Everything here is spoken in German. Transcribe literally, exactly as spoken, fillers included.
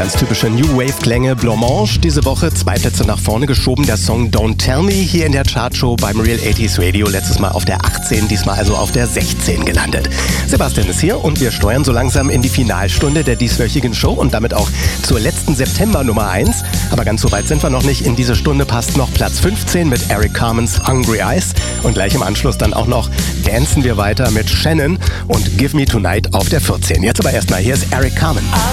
Ganz typische New Wave Klänge. Blancmange diese Woche zwei Plätze nach vorne geschoben. Der Song Don't Tell Me hier in der Chartshow beim Real achtziger Radio. Letztes Mal auf der achtzehn, diesmal also auf der sechzehn gelandet. Sebastian ist hier und wir steuern so langsam in die Finalstunde der dieswöchigen Show und damit auch zur letzten September Nummer eins. Aber ganz so weit sind wir noch nicht. In diese Stunde passt noch Platz fünfzehn mit Eric Carmen's Hungry Eyes. Und gleich im Anschluss dann auch noch dancen wir weiter mit Shannon und Give Me Tonight auf der vierzehn. Jetzt aber erstmal, hier ist Eric Carmen.